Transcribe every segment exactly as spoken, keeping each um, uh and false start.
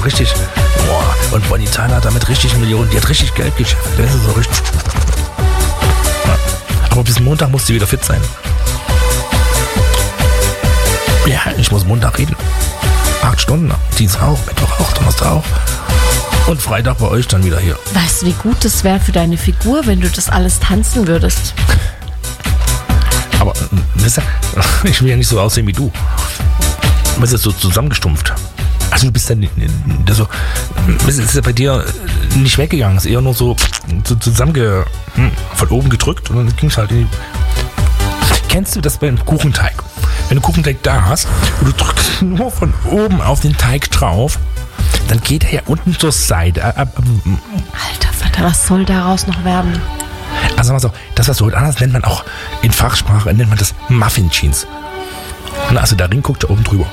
richtig, boah, und Bonnie Tyler hat damit richtig Millionen, die hat richtig Geld geschafft. Das ist so richtig. Ja. Aber bis Montag musst du wieder fit sein. Ja, ich muss Montag reden. Acht Stunden, Dienstag auch, Mittwoch auch, Donnerstag auch. Und Freitag bei euch dann wieder hier. Weißt du, wie gut das wäre für deine Figur, wenn du das alles tanzen würdest? Aber, weißt du, ich will ja nicht so aussehen wie du. Du bist jetzt so zusammengestumpft. Also du bist dann so, es ist ja bei dir nicht weggegangen, es ist eher nur so, so zusammenge, von oben gedrückt und dann ging es halt in die. Kennst du das beim Kuchenteig? Wenn du Kuchenteig da hast und du drückst nur von oben auf den Teig drauf, dann geht er ja unten zur Seite. Alter Vater, was soll daraus noch werden? Also mal so, das, was du heute anders nennt man auch in Fachsprache, nennt man das Muffin Jeans. Und also der Ring guckt da oben drüber.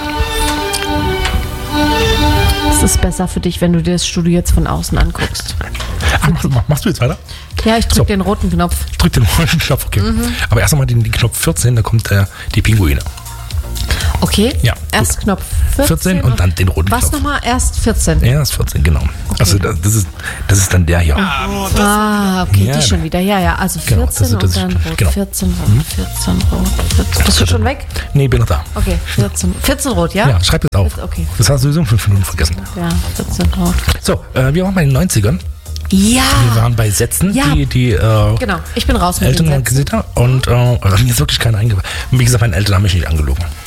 Es ist besser für dich, wenn du dir das Studio jetzt von außen anguckst. Ach, machst, machst du jetzt weiter? Ja, ich drück so. den roten Knopf. Drück den roten Knopf, okay. Mhm. Aber erst einmal den, den Knopf vierzehn, da kommt äh, die Pinguine. Okay, ja, erst gut. Knopf vierzehn, vierzehn und dann den roten was Knopf. Was nochmal? Erst vierzehn? Ja, erst vierzehn, genau. Okay. Also das, das, ist, das ist dann der hier. Oh, ah, okay, ja, die schon wieder. Ja, ja, also vierzehn genau, das ist, das und dann rot. Genau. vierzehn rot, mhm. vierzehn rot. vierzehn. Bist du schon weg? Nee, bin noch da. Okay, vierzehn, vierzehn rot, ja? Ja, schreib das auf. Okay. Das hast du sowieso in fünf Minuten vergessen. Ja, vierzehn rot. So, äh, wir waren bei den neunzigern. Ja. Wir waren bei Sätzen, ja. die, die äh, genau, ich bin raus mit Eltern den und Gesichter. Und äh, mir ist wirklich keiner eingefallen. Wie gesagt, meine Eltern haben mich nicht angelogen.